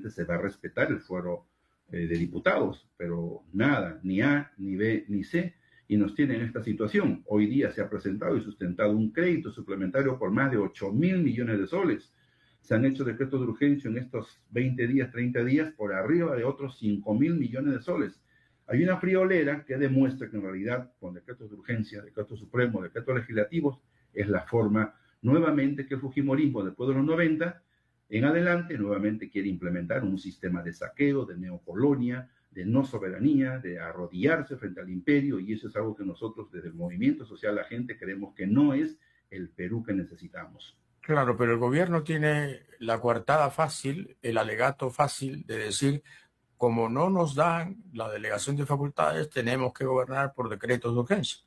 seguramente se va a respetar el fuero de diputados, pero nada, ni A, ni B, ni C, y nos tienen en esta situación. Hoy día se ha presentado y sustentado un crédito suplementario por más de 8.000 millones de soles. Se han hecho decretos de urgencia en estos 20 días, 30 días, por arriba de otros 5.000 millones de soles. Hay una friolera que demuestra que en realidad con decretos de urgencia, decretos supremos, decretos legislativos, es la forma nuevamente que el fujimorismo después de los 90 en adelante nuevamente quiere implementar un sistema de saqueo, de neocolonia, de no soberanía, de arrodillarse frente al imperio, y eso es algo que nosotros desde el movimiento social, la gente, creemos que no es el Perú que necesitamos. Claro, pero el gobierno tiene la coartada fácil, el alegato fácil de decir, como no nos dan la delegación de facultades, tenemos que gobernar por decretos de urgencia.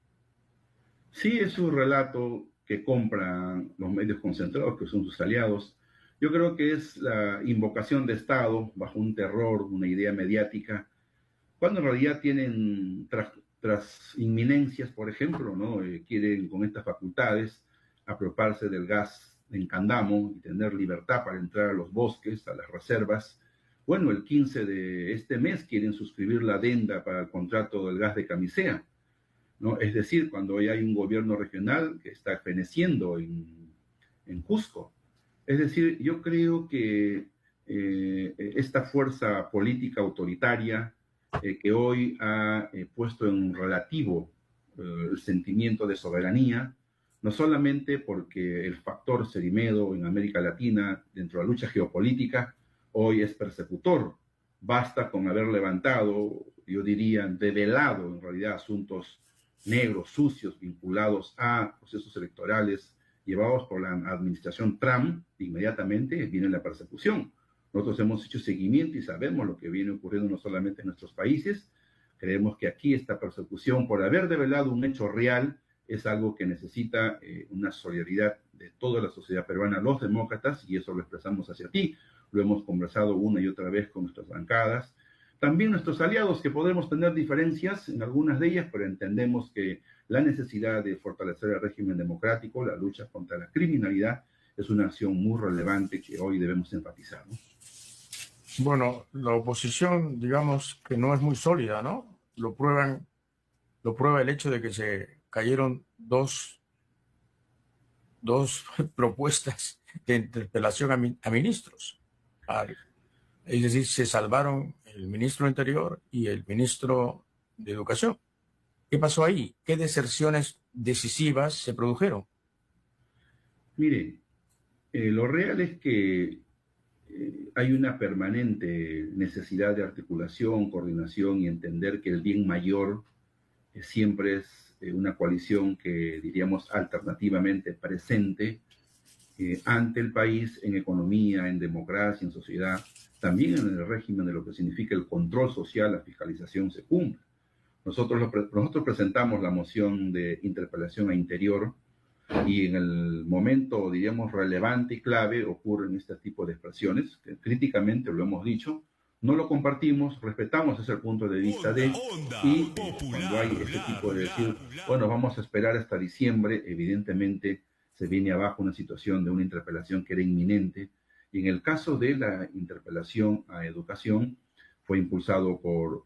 Sí, es un relato que compran los medios concentrados, que son sus aliados. Yo creo que es la invocación de Estado bajo un terror, una idea mediática, cuando en realidad tienen tras inminencias, por ejemplo, ¿no? Quieren con estas facultades apropiarse del gas en Candamo y tener libertad para entrar a los bosques, a las reservas. Bueno, el 15 de este mes quieren suscribir la adenda para el contrato del gas de Camisea, ¿no? Es decir, cuando hoy hay un gobierno regional que está feneciendo en Cusco. Es decir, yo creo que esta fuerza política autoritaria que hoy ha puesto en relativo el sentimiento de soberanía, no solamente porque el factor Cerimedo en América Latina, dentro de la lucha geopolítica, hoy es persecutor. Basta con haber levantado, yo diría, develado en realidad asuntos negros, sucios, vinculados a procesos electorales llevados por la administración Trump, inmediatamente viene la persecución. Nosotros hemos hecho seguimiento y sabemos lo que viene ocurriendo no solamente en nuestros países. Creemos que aquí esta persecución por haber develado un hecho real es algo que necesita una solidaridad de toda la sociedad peruana, los demócratas, y eso lo expresamos hacia ti. Lo hemos conversado una y otra vez con nuestras bancadas. También nuestros aliados, que podemos tener diferencias en algunas de ellas, pero entendemos que la necesidad de fortalecer el régimen democrático, la lucha contra la criminalidad, es una acción muy relevante que hoy debemos enfatizar, ¿no? Bueno, la oposición, digamos que no es muy sólida, ¿no? Lo prueba el hecho de que se cayeron dos propuestas de interpelación a ministros. Es decir, se salvaron el ministro de Interior y el ministro de Educación. ¿Qué pasó ahí? ¿Qué deserciones decisivas se produjeron? Mire, lo real es que hay una permanente necesidad de articulación, coordinación y entender que el bien mayor siempre es una coalición que diríamos alternativamente presente ante el país en economía, en democracia, en sociedad, también en el régimen de lo que significa el control social, la fiscalización se cumple. Nosotros presentamos la moción de interpelación a Interior y en el momento, diríamos, relevante y clave ocurren este tipo de expresiones, que críticamente lo hemos dicho, no lo compartimos, respetamos ese punto de vista y cuando hay este tipo de decir, bueno, vamos a esperar hasta diciembre, evidentemente se viene abajo una situación de una interpelación que era inminente, y en el caso de la interpelación a Educación fue impulsado por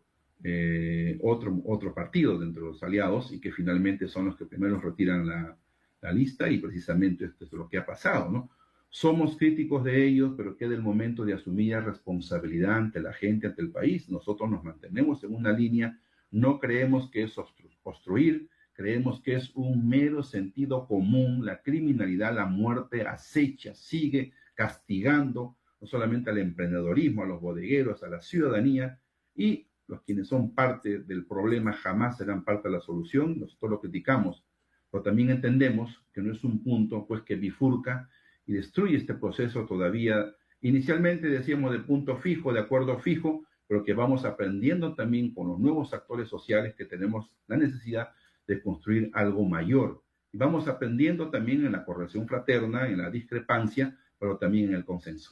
otro partido dentro de los aliados y que finalmente son los que primero retiran la lista, y precisamente esto es lo que ha pasado, ¿no? Somos críticos de ellos, pero queda el momento de asumir la responsabilidad ante la gente, ante el país. Nosotros nos mantenemos en una línea, no creemos que es obstruir, creemos que es un mero sentido común. La criminalidad, la muerte acecha, sigue castigando no solamente al emprendedorismo, a los bodegueros, a la ciudadanía, y los quienes son parte del problema jamás serán parte de la solución. Nosotros lo criticamos, pero también entendemos que no es un punto pues que bifurca y destruye este proceso todavía. Inicialmente decíamos de punto fijo, de acuerdo fijo, pero que vamos aprendiendo también con los nuevos actores sociales que tenemos la necesidad de construir algo mayor. Y vamos aprendiendo también en la corrección fraterna, en la discrepancia, pero también en el consenso.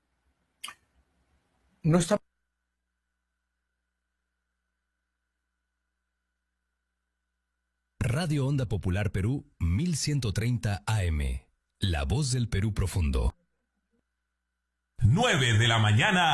No está. Radio Onda Popular Perú 1130 AM. La voz del Perú profundo. 9 de la mañana.